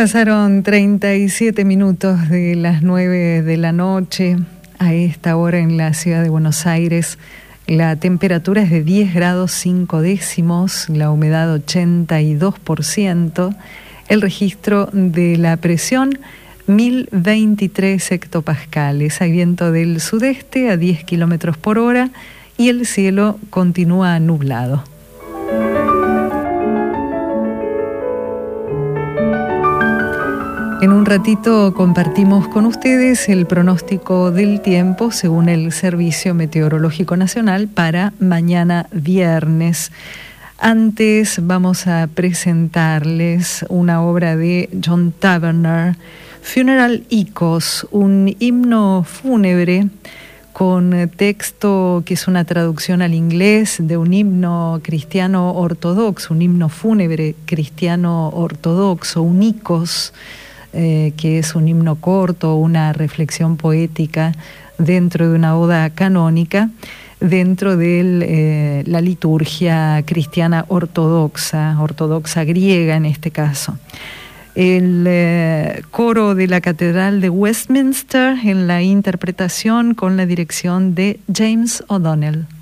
Pasaron 37 minutos de las 9 de la noche. A esta hora en la ciudad de Buenos Aires la temperatura es de 10 grados 5 décimos, la humedad 82%, el registro de la presión 1023 hectopascales. Hay viento del sudeste a 10 kilómetros por hora y el cielo continúa nublado. En un ratito compartimos con ustedes el pronóstico del tiempo según el Servicio Meteorológico Nacional para mañana viernes. Antes vamos a presentarles una obra de John Tavener, Funeral Ecos, un himno fúnebre con texto que es una traducción al inglés de un himno cristiano ortodoxo, un himno fúnebre cristiano ortodoxo, un icos, que es un himno corto, una reflexión poética dentro de una oda canónica, dentro de la liturgia cristiana ortodoxa griega en este caso. El coro de la Catedral de Westminster en la interpretación con la dirección de James O'Donnell.